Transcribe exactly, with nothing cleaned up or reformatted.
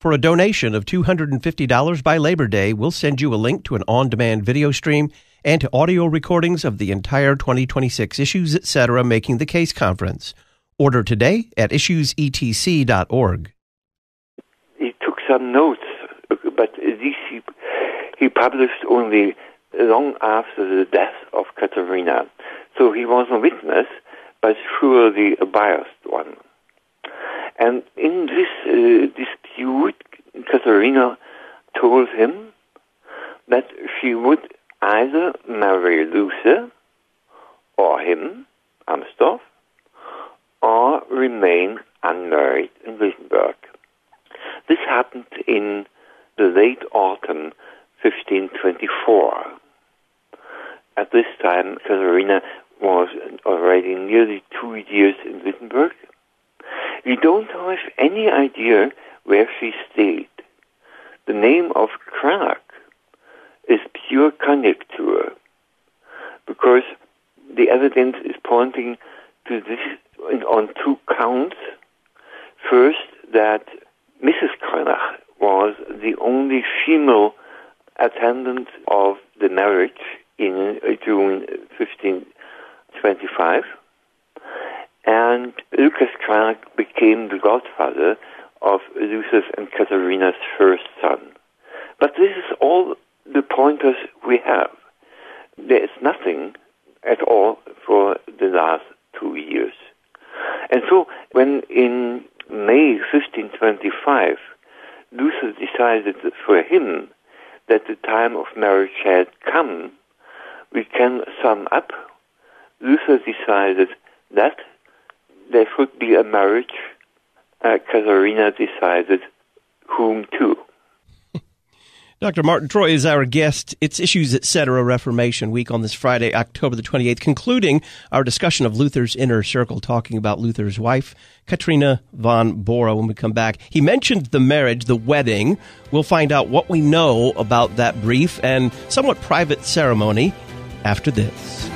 For a donation of two hundred fifty dollars by Labor Day, we'll send you a link to an on-demand video stream and to audio recordings of the entire twenty twenty-six Issues Etc. Making the Case Conference. Order today at issues e t c dot org. He took some notes, but these he, he published only long after the death of Katharina. So he was a witness, but surely a biased one. And in this uh, dispute, Katharina told him that she would either marry Luther, or him, Amsdorf, or remain unmarried in Wittenberg. This happened in the late autumn fifteen twenty-four. At this time, Katharina was already nearly two years in Wittenberg. We don't have any idea where she stayed. The name of Cranach is pure conjecture, because the evidence is pointing to this on two counts. First, that Missus Cranach was the only female attendant of the marriage in June fifteen twenty-five, and Lucas Cranach became the godfather of Luther's and Katharina's first son. But this is all the pointers we have. There is nothing at all for the last two years. And so when in May fifteen twenty-five, Luther decided for him that the time of marriage had come, we can sum up. Luther decided that there should be a marriage. Uh, Katharina decided whom to. Doctor Martin Troy is our guest. It's Issues Etc. Reformation Week on this Friday, October the twenty-eighth, concluding our discussion of Luther's inner circle, talking about Luther's wife, Katrina von Bora, when we come back. He mentioned the marriage, the wedding. We'll find out what we know about that brief and somewhat private ceremony after this.